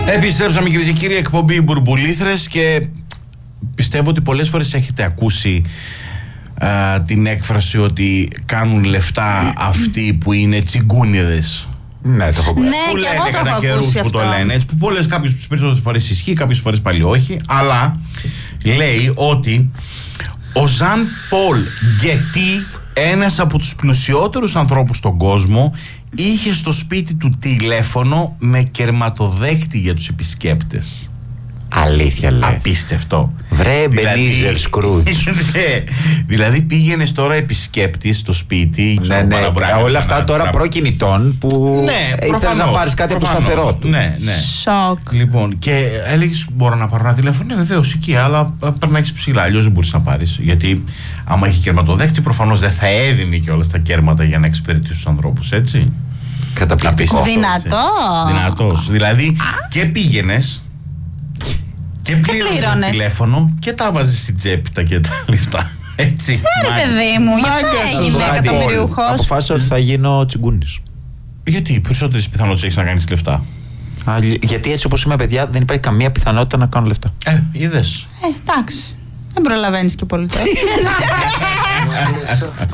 Επιστρέψαμε, κυρίες και κύριοι, εκπομπή Μπουρμπουλήθρες, και πιστεύω ότι πολλές φορές έχετε ακούσει την έκφραση ότι κάνουν λεφτά αυτοί που είναι τσιγκούνιδες. Ναι, το έχω πει. Ναι, που και λένε εγώ το κατά έχω καιρούς ακούσει που αυτό. το λένε έτσι, που κάποιες περισσότερες φορές ισχύει, κάποιες φορές πάλι όχι. Αλλά λέει ότι ο Ζαν Πολ Γκετί, ένας από τους πλουσιότερους ανθρώπους στον κόσμο, είχε στο σπίτι του τηλέφωνο με κερματοδέκτη για τους επισκέπτες. Αλήθεια λες? Απίστευτο. Βρε Μπενίζερ Σκρούτς. Δηλαδή πήγαινες τώρα επισκέπτης στο σπίτι. Ναι, ναι, όλα αυτά τώρα προκινητών που ήθελες να πάρεις κάτι από το σταθερό του. Ναι, ναι. Σοκ. Λοιπόν, και έλεγες μπορώ να πάρω ένα τηλέφωνο. Ναι, βεβαίως εκεί, αλλά πρέπει να έχεις ψηλά, αλλιώς δεν μπορείς να πάρεις. Γιατί άμα έχει κερματοδέκτη, προφανώς δεν θα έδινε και όλα τα κέρματα για να εξυπηρετήσει τους ανθρώπους, έτσι. Καταπληκτικό. Δυνατός. Δηλαδή και πήγαινες και πλήρωνες το τηλέφωνο και τα βάζεις στην τσέπη και τα λεφτά. Έτσι. Ξέρε, παιδί μου, γι' αυτό έγινε εκατομμυριούχος. Αποφάσισα ότι θα γίνω τσιγκούνης. Γιατί περισσότερες πιθανότητες έχεις να κάνεις λεφτά? Γιατί έτσι όπως είμαι, παιδιά, δεν υπάρχει καμία πιθανότητα να κάνω λεφτά. Είδες. Εντάξει. Δεν προλαβαίνεις και πολύ τώρα.